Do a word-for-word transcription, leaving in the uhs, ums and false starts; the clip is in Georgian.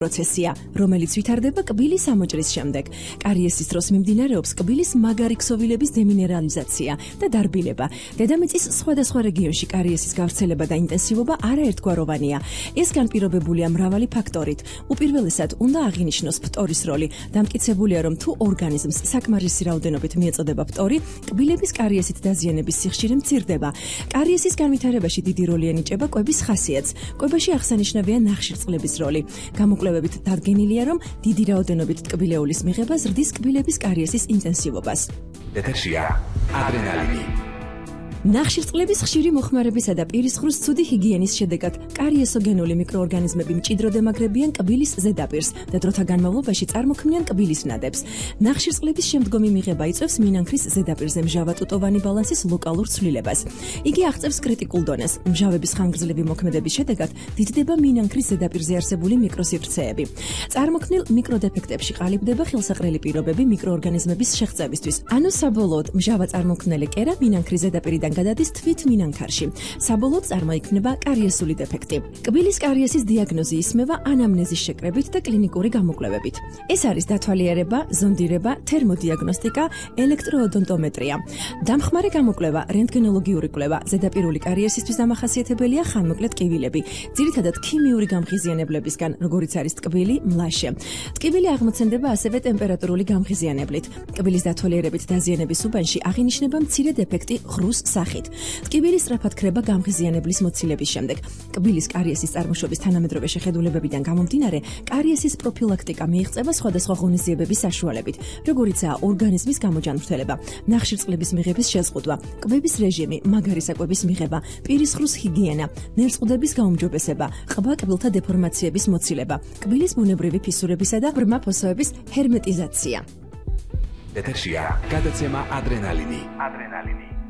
პროცესია, რომელიც ვითარდება კბილის ამოჭრის შემდეგ. კარიესის დროს მიმდინარეობს კბილის მაგარი ქსოვილების დემინერალიზაცია და დარბილება. დედამიწის სხვადასხვა რეგიონში კარიესის გავრცელება და ინტენსივობა არაერთგვაროვანია. ეს განპირობებულია მრავალი ფაქტორით. უპირველესად უნდა აღინიშნოს ფტორის როლი. დამტკიცებულია, რომ თუ ორგანიზმს საკმარისი რაოდენობით მიეწოდება ფტორი, კბილების კარიესით დაზიანების სიხშირე მცირდება. კარიესის განვითარებაში დიდი როლი ენიჭება კვების ხასიათს. კვებაში აღსანიშნავია ნახშირწყლების როლი. გამოკვლევებით დადგენილია, რომ დიდი რაოდენობით ტკბილეულის მიღება ზრდის კბილების კარიესის ინტენსივობას. ეთერშია ადრენალინი. ნახშირწყლების ხშირი მოხმარებისა და პირისხრის ცუდი ჰიგიენის შედეგად კარიესოგენული მიკროორგანიზმები მჭიდროდ ემაგრებიან კბილის ზედაპირს და დროთა განმავლობაში წარმოქმნიან კბილის ნადებს. ნახშირწყლების შემდგომი მიღება იწვევს მინანქრის ზედაპირზე მჟავატუტოვანი ბალანსის ლოკალურ ცვლილებას. იგი აღწევს კრიტიკულ დონეს. მჟავების ხანგრძლივი მოქმედების შედეგად დიდდება მინანქრის ზედაპირზე არსებული მიკროსივრცეები. წარმოქმნილ მიკროდეფექტებში ყალიბდება ხელსაყრელი პირობები მიკროორგანიზმების შეღწევისთვის. ანუ საბოლოოდ მჟავა წარმოქმნელი კერა მინანქრის ზედაპირიდან გადადის თვით მინანქარში. საბოლოოდ წარმოიქმნება კარიესული დეფექტი. კბილის კარიესის დიაგნოზი ისმევა ანამნეზის შეკრებით და კლინიკური გამოკვლევებით. ეს არის დათვალიერება, ზონდირება, თერმოდიაგნოსტიკა, ელექტროოდონტომეტრია. დამხმარე გამოკვლევა, რენტგენოლოგიური კვლევა, ზედაპირული კარიესისთვის დამახასიათებელია ხანმოკლე ტკივილები, ძირითადად ქიმიური გამღიზიანებლებისგან, როგორიც არის ტკბილი, მლაშე. ტკივილი აღმოცენდება ასევე ტემპერატურული გამღიზიანებლით. კბილის დათვალიერებით დაზიანების უბანში აღინიშნება მცირე დეფექტი ღრუს სახით. ტკივილი სწრაფად ქრება გამღიზიანებლის მოცილების შემდეგ. კბილის კარიესის წარმოშობის თანამედროვე შეხედულებებიდან გამომდინარე, კარიესის პროფილაქტიკა მიიღწევა სხვადასხვა ღონისძიებების საშუალებით, როგორიცაა ორგანიზმის გამოჯანმრთელება, ნახშირწყლების მიღების შეზღუდვა, კვების რეჟიმი, მაგარი საკვების მიღება, პირისხრის ჰიგიენა, ნერწყვდების გაუმჯობესება, ყბა კბილთა დეფორმაციების მოცილება, კბილის ბუნებრივი ფისურებისა და ბრმა ფოსოების ჰერმეტიზაცია. ეთერშია გადაცემა ადრენალინი. ადრენალინი.